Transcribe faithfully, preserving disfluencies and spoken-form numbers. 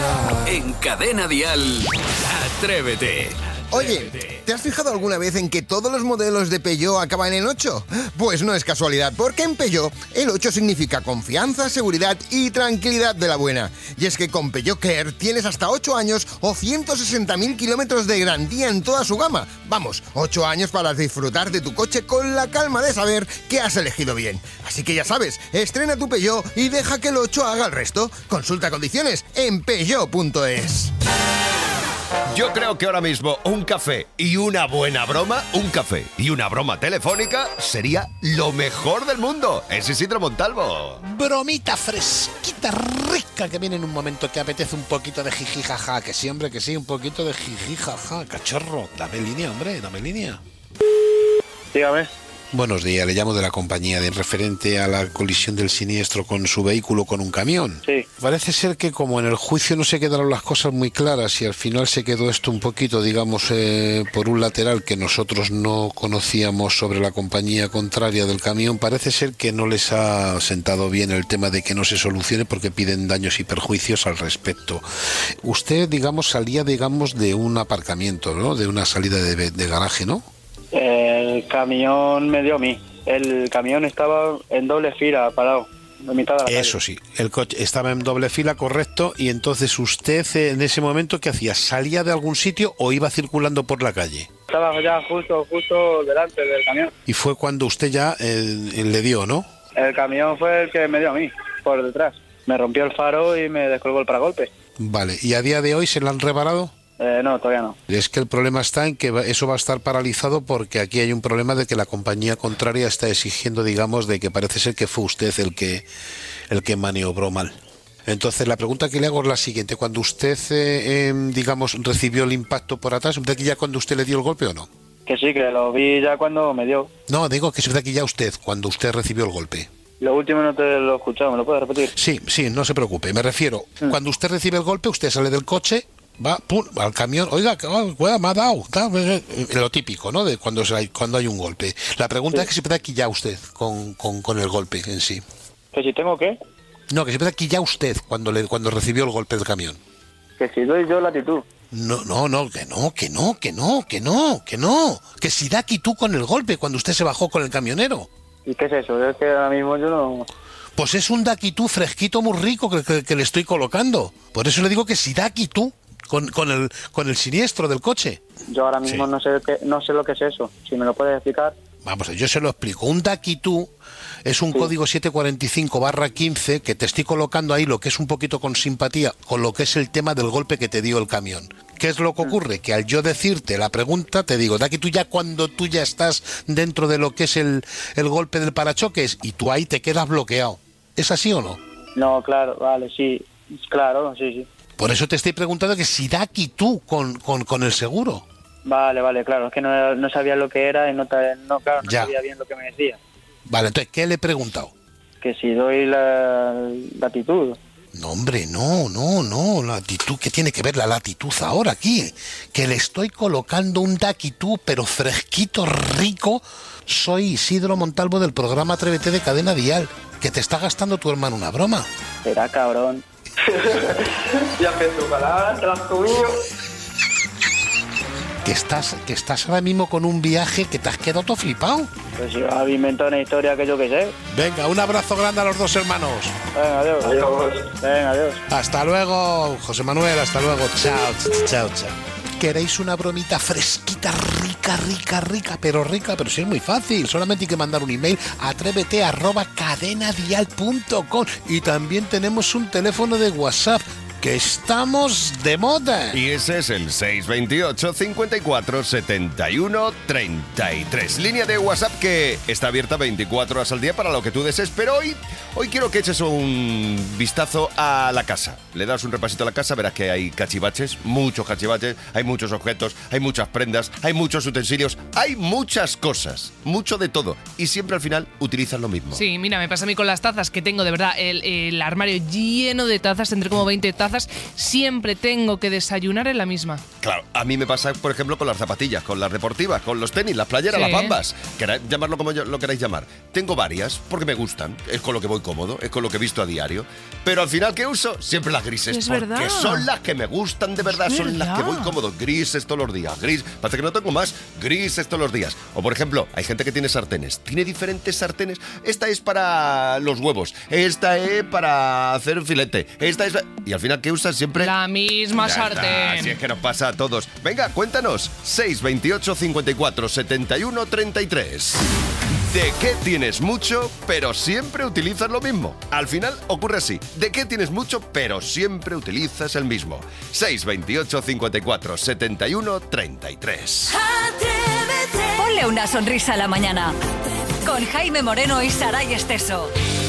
En Cadena Dial, Atrévete. Oye, ¿te has fijado alguna vez en que todos los modelos de Peugeot acaban en ocho? Pues no es casualidad, porque en Peugeot el ocho significa confianza, seguridad y tranquilidad de la buena. Y es que con Peugeot Care tienes hasta ocho años o ciento sesenta mil kilómetros de garantía en toda su gama. Vamos, ocho años para disfrutar de tu coche con la calma de saber que has elegido bien. Así que ya sabes, estrena tu Peugeot y deja que el ocho haga el resto. Consulta condiciones en peugeot punto es. Yo creo que ahora mismo un café y una buena broma, un café y una broma telefónica sería lo mejor del mundo. Es Isidro Montalvo. Bromita fresquita, rica, que viene en un momento que apetece un poquito de jiji jaja. Que sí, hombre, que sí, un poquito de jiji jaja. Cachorro, dame línea, hombre, dame línea. Dígame. Buenos días, le llamo de la compañía de referente a la colisión del siniestro con su vehículo con un camión. Sí. Parece ser que como en el juicio no se quedaron las cosas muy claras y al final se quedó esto un poquito, digamos, eh, por un lateral que nosotros no conocíamos sobre la compañía contraria del camión, parece ser que no les ha sentado bien el tema de que no se solucione porque piden daños y perjuicios al respecto. Usted, digamos, salía, digamos, de un aparcamiento, ¿no? De una salida de, de garaje, ¿no? El camión me dio a mí. El camión estaba en doble fila, parado, en mitad de la calle. Eso sí, el coche estaba en doble fila, correcto, y entonces usted en ese momento, ¿qué hacía? ¿Salía de algún sitio o iba circulando por la calle? Estaba ya justo, justo delante del camión. Y fue cuando usted ya eh, le dio, ¿no? El camión fue el que me dio a mí, por detrás. Me rompió el faro y me descolgó el paragolpe. Vale, ¿y a día de hoy se lo han reparado? Eh, no, todavía no. Es que el problema está en que eso va a estar paralizado porque aquí hay un problema de que la compañía contraria está exigiendo, digamos, de que parece ser que fue usted el que el que maniobró mal. Entonces la pregunta que le hago es la siguiente: cuando usted, eh, eh, digamos, recibió el impacto por atrás, ¿de aquí ya cuando usted le dio el golpe o no? Que sí, que lo vi ya cuando me dio. No, digo que es de aquí ya usted, cuando usted recibió el golpe. Lo último no te lo he escuchado, ¿me lo puedes repetir? Sí, sí, no se preocupe, me refiero, Mm. cuando usted recibe el golpe, usted sale del coche, va pum, al camión, oiga, que oh, me ha dado, ta, lo típico, ¿no? De cuando hay, cuando hay un golpe. La pregunta Sí. es que se puede aquí ya usted con, con, con el golpe en sí. ¿Que si tengo qué? No, que se puede aquí ya usted cuando le cuando recibió el golpe del camión. Que si doy yo latitud. No, no, no, que no, que no, que no, que no, que no. Que si da aquí tú con el golpe cuando usted se bajó con el camionero. ¿Y qué es eso? Es que ahora mismo yo no... Pues es un daquitú fresquito muy rico que, que, que le estoy colocando. Por eso le digo que si daquitú con, con, el, con el siniestro del coche. Yo ahora mismo Sí. no sé qué, no sé lo que es eso. Si me lo puedes explicar. Vamos, yo se lo explico. Un daquitú es un Sí. código siete cuarenta y cinco barra quince que te estoy colocando ahí lo que es un poquito con simpatía con lo que es el tema del golpe que te dio el camión. ¿Qué es lo que ocurre? Que al yo decirte la pregunta, te digo, daquitú ya cuando tú ya estás dentro de lo que es el, el golpe del parachoques y tú ahí te quedas bloqueado. ¿Es así o no? No, claro, vale, sí. Claro, sí, sí. Por eso te estoy preguntando que si da aquí tú con, con, con el seguro. Vale, vale, claro. Es que no, no sabía lo que era y no, ta- no, claro, no Ya. sabía bien lo que me decía. Vale, entonces, ¿qué le he preguntado? Que si doy la latitud. No, hombre, no, no, no, la latitud, ¿qué tiene que ver la latitud ahora aquí? Que le estoy colocando un daquitú, pero fresquito, rico. Soy Isidro Montalvo del programa Atrévete de Cadena Dial, que te está gastando tu hermano una broma. Será cabrón. Ya que tu palabra tras tu mío. Que estás, que estás ahora mismo con un viaje que te has quedado todo flipado. Pues si has inventado una historia que yo que sé. Venga, un abrazo grande a los dos hermanos. Venga, adiós. Adiós. Venga, adiós. Hasta luego, José Manuel, hasta luego. Chao, ch- chao, chao. ¿Queréis una bromita fresquita, rica, rica, rica, pero rica? Pero sí es muy fácil. Solamente hay que mandar un email a atrévete arroba cadenadial punto com. Y también tenemos un teléfono de WhatsApp, que estamos de moda. Y ese es el seis veintiocho, cincuenta y cuatro, setenta y uno, treinta y tres. Línea de WhatsApp que está abierta veinticuatro horas al día para lo que tú desees. Pero hoy, hoy quiero que eches un vistazo a la casa. Le das un repasito a la casa, verás que hay cachivaches, muchos cachivaches, hay muchos objetos, hay muchas prendas, hay muchos utensilios, hay muchas cosas, mucho de todo. Y siempre al final utilizas lo mismo. Sí, mira, me pasa a mí con las tazas, que tengo de verdad el, el armario lleno de tazas, tendré como veinte tazas tazas, siempre tengo que desayunar en la misma. Claro, a mí me pasa, por ejemplo, con las zapatillas, con las deportivas, con los tenis, las playeras, Sí. las bambas. Queráis llamarlo como yo- lo queráis llamar. Tengo varias porque me gustan, es con lo que voy cómodo, es con lo que he visto a diario. Pero al final, ¿qué uso? Siempre las grises. Es porque verdad. son las que me gustan de verdad, Es son las que verdad. voy cómodo. Grises todos los días, gris. Parece que no tengo más, grises todos los días. O por ejemplo, hay gente que tiene sartenes. Tiene diferentes sartenes. Esta es para los huevos, esta es para hacer filete, esta es... Y al final, ¿qué usas? Siempre... La misma Ya está, sartén. si es que nos pasa a todos. Venga, cuéntanos. seis veintiocho cincuenta y cuatro setenta y uno treinta y tres. ¿De qué tienes mucho, pero siempre utilizas lo mismo? Al final ocurre así. ¿De qué tienes mucho, pero siempre utilizas el mismo? seis veintiocho cincuenta y cuatro setenta y uno treinta y tres. Ponle una sonrisa a la mañana. Con Jaime Moreno y Saray Esteso.